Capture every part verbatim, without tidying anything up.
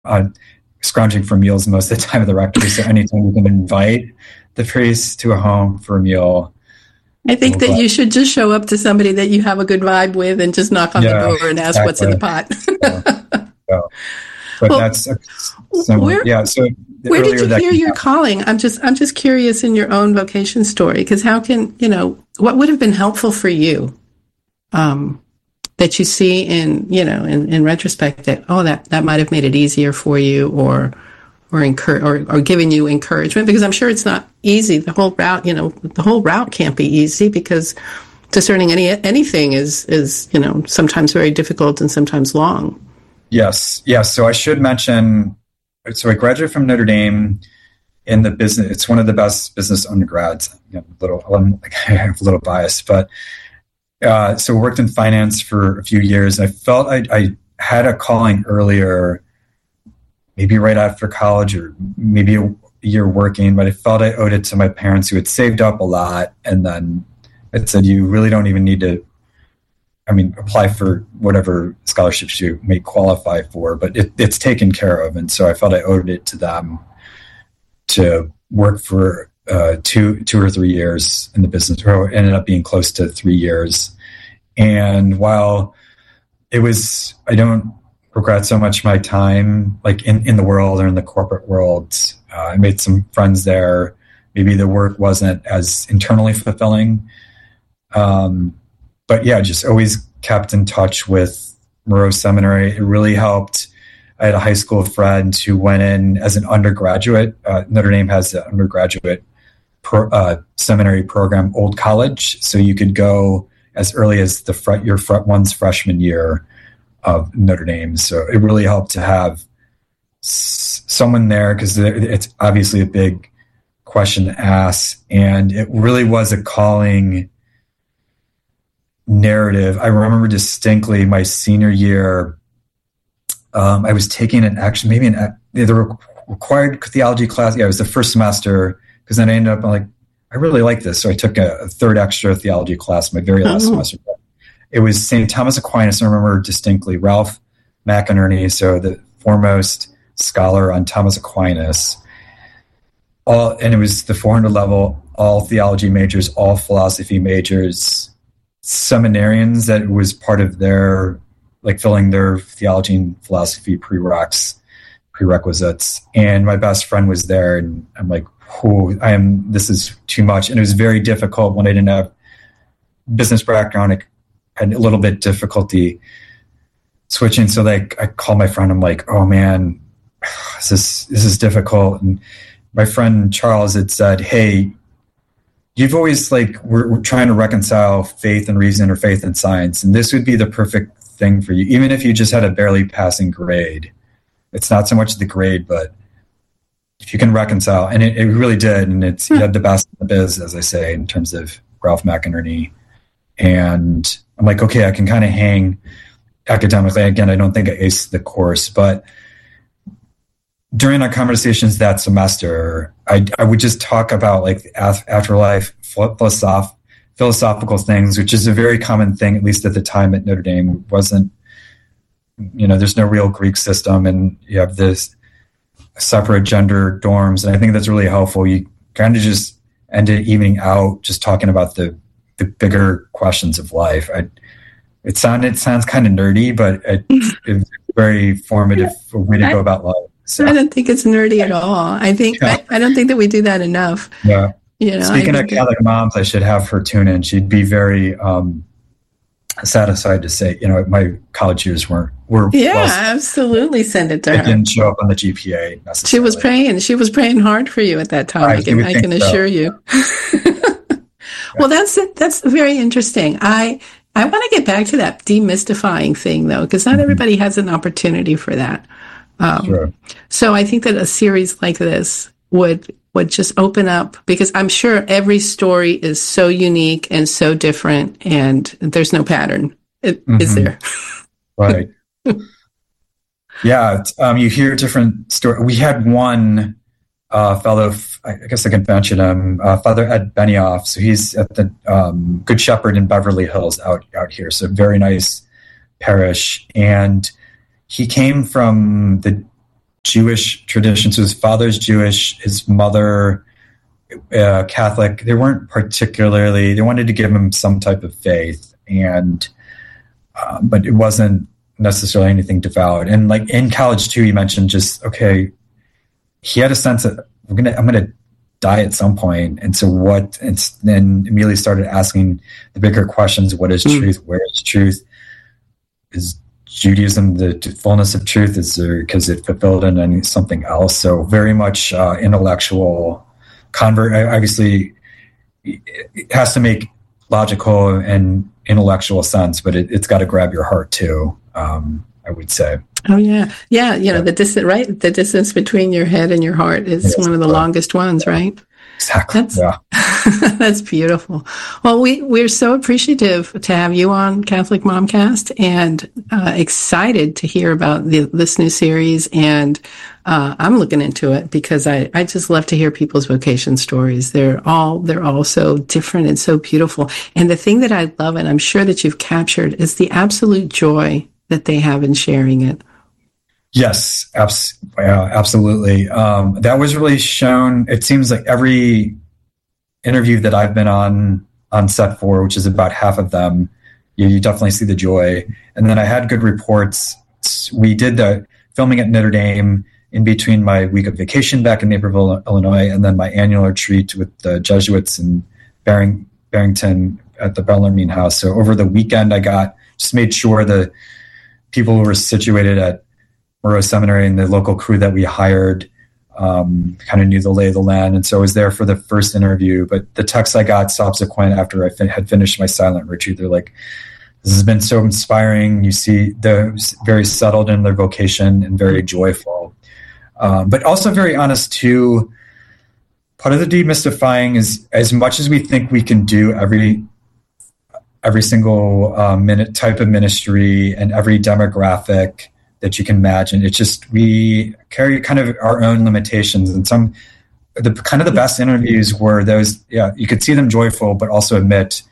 uh, scrounging for meals most of the time at the rectory. So anytime you can invite the priest to a home for a meal. I think that you should just show up to somebody that you have a good vibe with and just knock on yeah, the door and ask exactly. what's in the pot. yeah. So, but well, that's similar. Where, yeah. So where did you hear your calling? I'm just, I'm just curious in your own vocation story, because how can, you know, what would have been helpful for you, um, that you see in, you know, in, in retrospect that, oh, that, that might have made it easier for you, or, or encourage, or, or giving you encouragement, because I'm sure it's not easy. The whole route, you know, the whole route can't be easy, because discerning any, anything is, is, you know, sometimes very difficult and sometimes long. Yes. Yes. So I should mention, so I graduated from Notre Dame in the business. It's one of the best business undergrads. You know, a little, I'm, I have a little bias, but uh, so worked in finance for a few years. I felt I, I had a calling earlier, maybe right after college or maybe a year working, but I felt I owed it to my parents who had saved up a lot. And then it said, you really don't even need to, I mean, apply for whatever scholarships you may qualify for, but it, it's taken care of. And so I felt I owed it to them to work for uh, two, two or three years in the business. It ended up being close to three years. And while it was, I don't regret so much my time, like in, in the world or in the corporate world. Uh, I made some friends there. Maybe the work wasn't as internally fulfilling. Um, But yeah, just always kept in touch with Moreau Seminary. It really helped. I had a high school friend who went in as an undergraduate. Uh, Notre Dame has an undergraduate pro, uh, seminary program, Old College. So you could go as early as the fr- your fr- one's freshman year of Notre Dame. So it really helped to have s- someone there, because it's obviously a big question to ask. And it really was a calling narrative. I remember distinctly my senior year, um, I was taking an action, maybe an the required theology class. Yeah, it was the first semester, because then I ended up like, I really like this. So I took a, a third extra theology class my very last oh. semester. It was Saint Thomas Aquinas. I remember distinctly Ralph McInerney, so the foremost scholar on Thomas Aquinas. All, and it was the four hundred level, all theology majors, all philosophy majors, seminarians that was part of their, like filling their theology and philosophy prereqs, prerequisites. And my best friend was there, and I'm like, oh, I am, this is too much. And it was very difficult when I didn't have business background. I had a little bit difficulty switching. So like, I called my friend, I'm like, oh man, this is, this is difficult. And my friend Charles had said, hey, you've always like, we're, we're trying to reconcile faith and reason or faith and science. And this would be the perfect thing for you. Even if you just had a barely passing grade, it's not so much the grade, but if you can reconcile, and it, it really did. And it's, you had the best in the biz, as I say, in terms of Ralph McInerney. And I'm like, okay, I can kind of hang academically. Again, I don't think I aced the course, but during our conversations that semester, I, I would just talk about like the afterlife, philosoph- philosophical things, which is a very common thing, at least at the time at Notre Dame. It wasn't, you know, there's no real Greek system, and you have this separate gender dorms. And I think that's really helpful. You kind of just ended evening out just talking about the, the bigger questions of life. I, it sounded, it sounds kind of nerdy, but it, it's a very formative way to go about life. So. I don't think it's nerdy at all. I think yeah. I, I don't think that we do that enough. Yeah. You know, Speaking of Catholic that, moms, I should have her tune in. She'd be very um, satisfied to say, you know, my college years weren't were. Yeah, well, absolutely. Send it to it her. Didn't show up on the G P A necessarily. She was praying. She was praying hard for you at that time. I, I can, I can assure so. you. Well, that's that's very interesting. I I want to get back to that demystifying thing though, because not mm-hmm. everybody has an opportunity for that. Um, sure. So I think that a series like this would would just open up, because I'm sure every story is so unique and so different, and there's no pattern, it, mm-hmm. is there? Right. Yeah. Um, you hear different stories. We had one uh, fellow, I guess I can mention him, uh, Father Ed Benioff. So he's at the um, Good Shepherd in Beverly Hills out, out here. So very nice parish. And he came from the Jewish tradition. So his father's Jewish, his mother uh, Catholic. They weren't particularly, they wanted to give him some type of faith, and um, but it wasn't necessarily anything devout. And like in college too, you mentioned just, okay, he had a sense that we're gonna, I'm gonna die at some point, and so what? And then immediately started asking the bigger questions: what is mm. truth? Where is truth? Is Judaism the fullness of truth? Is there, because it fulfilled in any, something else? So very much uh, intellectual convert. Obviously, it has to make logical and intellectual sense, but it, it's got to grab your heart too. Um, I would say. Oh yeah, yeah. You know, yeah. the distance, right? The distance between your head and your heart is yes, one of the uh, longest ones, right? Exactly. That's, yeah. That's beautiful. Well, we we're so appreciative to have you on Catholic Momcast, and uh, excited to hear about the, this new series. And uh, I'm looking into it because I, I just love to hear people's vocation stories. They're all they're all so different and so beautiful. And the thing that I love, and I'm sure that you've captured, is the absolute joy that they have in sharing it. Yes, abs- yeah, absolutely. Um, that was really shown. It seems like every interview that I've been on on set for, which is about half of them, you, you definitely see the joy. And then I had good reports. We did the filming at Notre Dame in between my week of vacation back in Naperville, Illinois, and then my annual retreat with the Jesuits in Barring, Barrington at the Bellarmine House. So over the weekend, I got just made sure the people who were situated at Moreau Seminary and the local crew that we hired um, kind of knew the lay of the land. And so I was there for the first interview, but the text I got subsequent after I fin- had finished my silent retreat, they're like, this has been so inspiring. You see they're very settled in their vocation and very joyful, um, but also very honest too. Part of the demystifying is, as much as we think we can do every every single uh, minute type of ministry and every demographic that you can imagine, it's just, we carry kind of our own limitations. And some, the kind of the best interviews were those, yeah, you could see them joyful, but also admit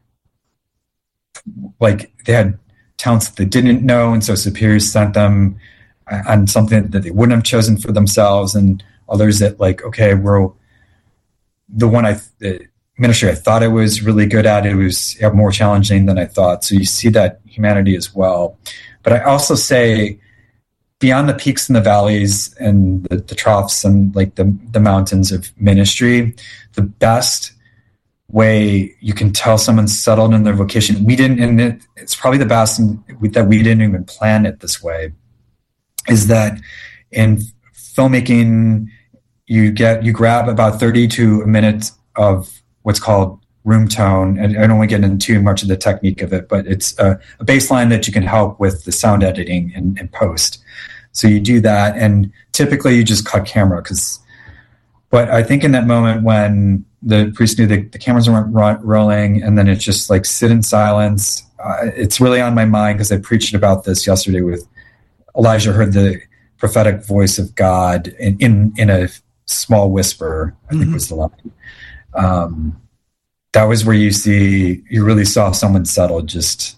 like they had talents that they didn't know. And so superiors sent them on something that they wouldn't have chosen for themselves. And others that like, okay, we're the one I, the ministry I thought I was really good at, it was yeah, more challenging than I thought. So you see that humanity as well. But I also say, beyond the peaks and the valleys and the, the troughs and like the, the mountains of ministry, the best way you can tell someone's settled in their vocation, we didn't, and it, it's probably the best that we didn't even plan it this way, is that in filmmaking, you get, you grab about thirty to a minute of what's called room tone. And I don't want to get into too much of the technique of it, but it's a, a baseline that you can help with the sound editing and, and post. So you do that, and typically you just cut camera. Because, but I think in that moment when the priest knew the, the cameras weren't ro- rolling, and then it's just like sit in silence. Uh, it's really on my mind because I preached about this yesterday with Elijah. Heard the prophetic voice of God in in, in a small whisper, I think mm-hmm. was the line. Um, that was where you see, you really saw someone settled. Just,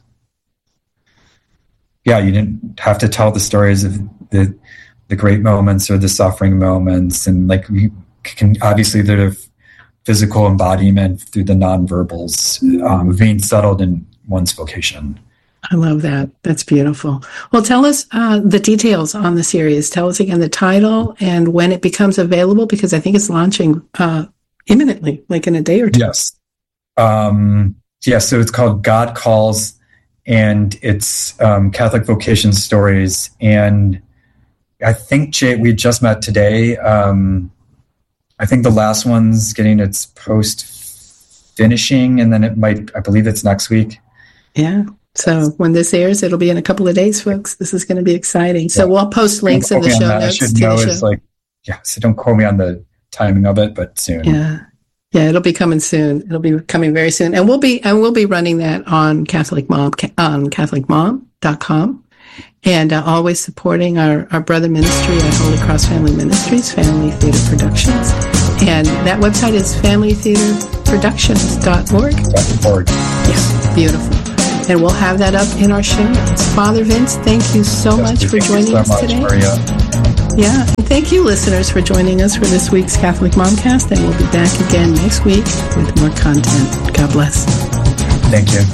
yeah, you didn't have to tell the stories of the the great moments or the suffering moments, and like you can obviously the physical embodiment through the nonverbals, um, being settled in one's vocation. I love that. That's beautiful. Well, tell us uh, the details on the series. Tell us again the title and when it becomes available, because I think it's launching uh, imminently, like in a day or two. Yes. Um, yeah, so it's called God Calls, and it's um, Catholic vocation stories. And I think, Jay, we just met today. Um, I think the last one's getting its post finishing, and then it might, I believe it's next week. Yeah. So when this airs, it'll be in a couple of days, folks. This is going to be exciting. So yeah. We'll post links in the show notes. I should know it's like, yeah, so don't quote me on the timing of it, but soon. Yeah. Yeah, it'll be coming soon. It'll be coming very soon. And we'll be and we'll be running that on Catholic Mom on Catholic Mom dot com, and uh, always supporting our, our brother ministry at Holy Cross Family Ministries, Family Theater Productions. And that website is family theater productions dot org. .org. Yeah, beautiful. And we'll have that up in our show notes. Father Vince, thank you so yes, much for joining so us much, today. Maria. Yeah. And thank you, listeners, for joining us for this week's Catholic Momcast. And we'll be back again next week with more content. God bless. Thank you.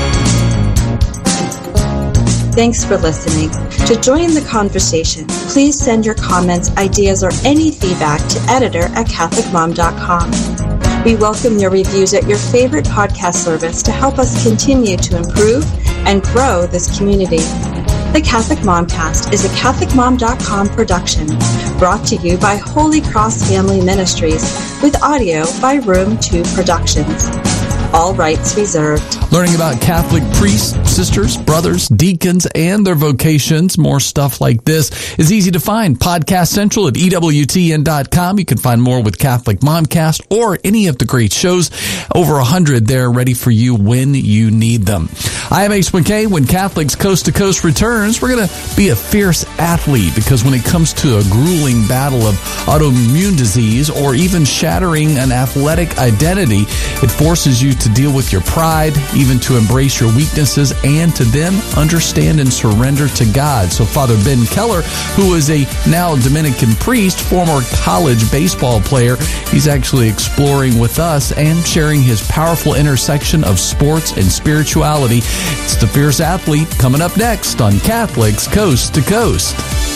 Thanks for listening. To join in the conversation, please send your comments, ideas, or any feedback to editor at catholic mom dot com. We welcome your reviews at your favorite podcast service to help us continue to improve and grow this community. The Catholic Momcast is a catholic mom dot com production brought to you by Holy Cross Family Ministries with audio by Room two Productions. All rights reserved. Learning about Catholic priests, sisters, brothers, deacons, and their vocations. More stuff like this is easy to find. Podcast Central at E W T N dot com. You can find more with Catholic Momcast or any of the great shows. Over a hundred there ready for you when you need them. I am Ace McKay. When Catholics Coast to Coast returns, we're going to be a fierce athlete because when it comes to a grueling battle of autoimmune disease or even shattering an athletic identity, it forces you to deal with your pride, even to embrace your weaknesses, and to then understand and surrender to God. So Father Ben Keller, who is a now Dominican priest, former college baseball player, he's actually exploring with us and sharing his powerful intersection of sports and spirituality. It's The Fierce Athlete coming up next on Catholics Coast to Coast.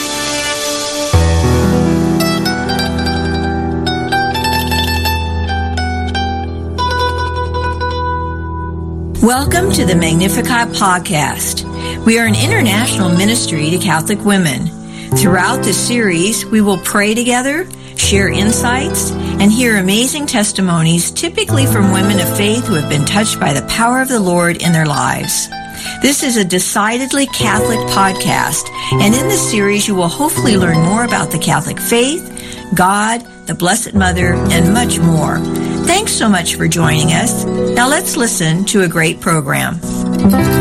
Welcome to the Magnificat podcast. We are an international ministry to Catholic women. Throughout this series, we will pray together, share insights, and hear amazing testimonies, typically from women of faith who have been touched by the power of the Lord in their lives. This is a decidedly Catholic podcast, and in this series, you will hopefully learn more about the Catholic faith, God, the Blessed Mother, and much more. Thanks so much for joining us. Now let's listen to a great program.